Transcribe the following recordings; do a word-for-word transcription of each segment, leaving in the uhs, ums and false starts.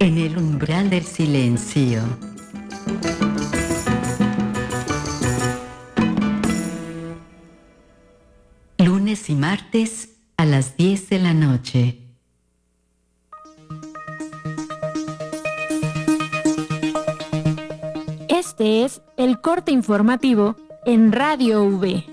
En el umbral del silencio. Lunes y martes a las diez de la noche. Este es el corte informativo en Radio V.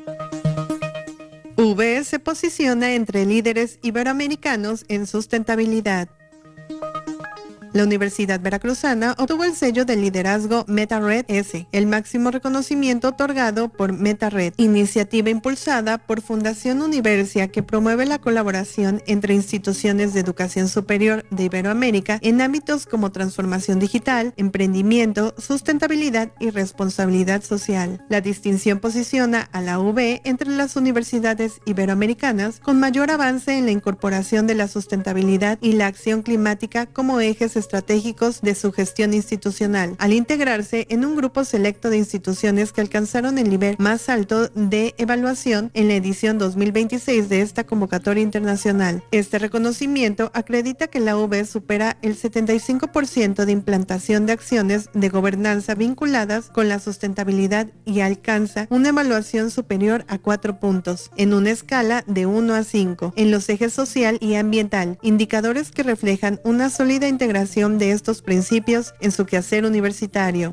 V se posiciona entre líderes iberoamericanos en sustentabilidad. La Universidad Veracruzana obtuvo el sello de liderazgo MetaRed S, el máximo reconocimiento otorgado por MetaRed, iniciativa impulsada por Fundación Universia que promueve la colaboración entre instituciones de educación superior de Iberoamérica en ámbitos como transformación digital, emprendimiento, sustentabilidad y responsabilidad social. La distinción posiciona a la U V entre las universidades iberoamericanas con mayor avance en la incorporación de la sustentabilidad y la acción climática como ejes estratégicos de su gestión institucional, al integrarse en un grupo selecto de instituciones que alcanzaron el nivel más alto de evaluación en la edición dos mil veintiséis de esta convocatoria internacional. Este reconocimiento acredita que la U V supera el setenta y cinco por ciento de implantación de acciones de gobernanza vinculadas con la sustentabilidad y alcanza una evaluación superior a cuatro puntos, en una escala de uno a cinco, en los ejes social y ambiental, indicadores que reflejan una sólida integración de estos principios en su quehacer universitario.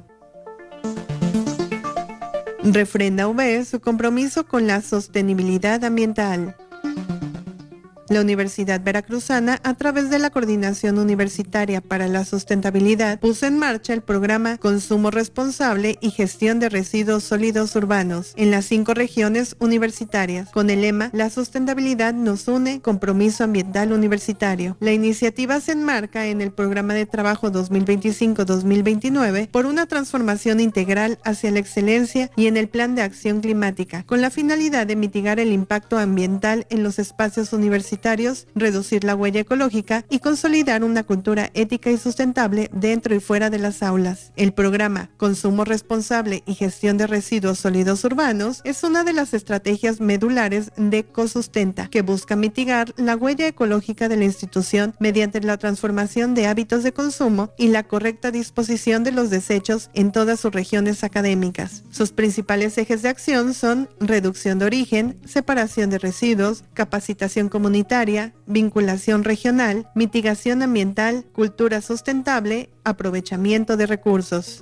Refrenda U V su compromiso con la sostenibilidad ambiental. La Universidad Veracruzana, a través de la Coordinación Universitaria para la Sustentabilidad, puso en marcha el programa Consumo Responsable y Gestión de Residuos Sólidos Urbanos en las cinco regiones universitarias, con el lema La sustentabilidad nos une, compromiso ambiental universitario. La iniciativa se enmarca en el Programa de Trabajo dos mil veinticinco dos mil veintinueve por una transformación integral hacia la excelencia y en el Plan de Acción Climática, con la finalidad de mitigar el impacto ambiental en los espacios universitarios, reducir la huella ecológica y consolidar una cultura ética y sustentable dentro y fuera de las aulas. El programa Consumo Responsable y Gestión de Residuos Sólidos Urbanos es una de las estrategias medulares de Cosustenta, que busca mitigar la huella ecológica de la institución mediante la transformación de hábitos de consumo y la correcta disposición de los desechos en todas sus regiones académicas. Sus principales ejes de acción son reducción de origen, separación de residuos, capacitación comunitaria, vinculación regional, mitigación ambiental, cultura sustentable, aprovechamiento de recursos.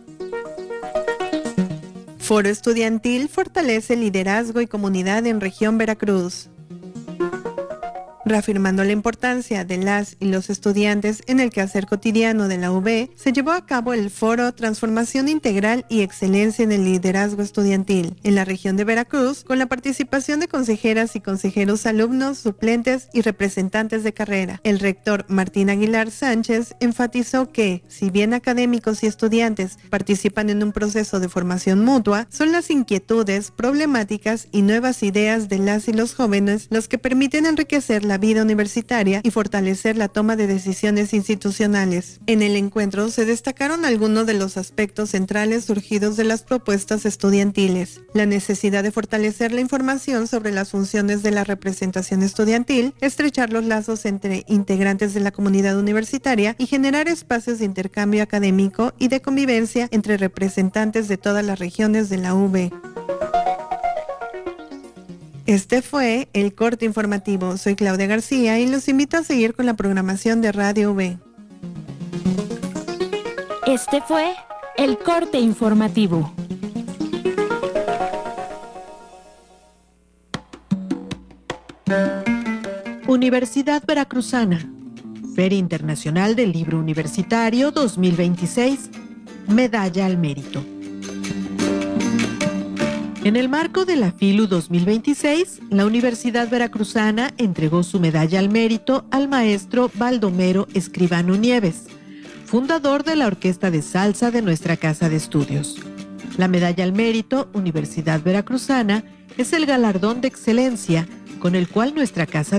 Foro Estudiantil fortalece liderazgo y comunidad en región Veracruz. Reafirmando la importancia de las y los estudiantes en el quehacer cotidiano de la U V, se llevó a cabo el foro Transformación Integral y Excelencia en el Liderazgo Estudiantil en la región de Veracruz, con la participación de consejeras y consejeros alumnos, suplentes y representantes de carrera. El rector Martín Aguilar Sánchez enfatizó que, si bien académicos y estudiantes participan en un proceso de formación mutua, son las inquietudes, problemáticas y nuevas ideas de las y los jóvenes los que permiten enriquecer la vida universitaria y fortalecer la toma de decisiones institucionales. En el encuentro se destacaron algunos de los aspectos centrales surgidos de las propuestas estudiantiles: la necesidad de fortalecer la información sobre las funciones de la representación estudiantil, estrechar los lazos entre integrantes de la comunidad universitaria y generar espacios de intercambio académico y de convivencia entre representantes de todas las regiones de la U V. Este fue el corte informativo. Soy Claudia García y los invito a seguir con la programación de Radio V. Este fue el corte informativo. Universidad Veracruzana, Feria Internacional del Libro Universitario dos mil veintiséis, Medalla al Mérito. En el marco de la FILU dos mil veintiséis, la Universidad Veracruzana entregó su medalla al mérito al maestro Baldomero Escribano Nieves, fundador de la Orquesta de Salsa de nuestra Casa de Estudios. La medalla al mérito Universidad Veracruzana es el galardón de excelencia con el cual nuestra Casa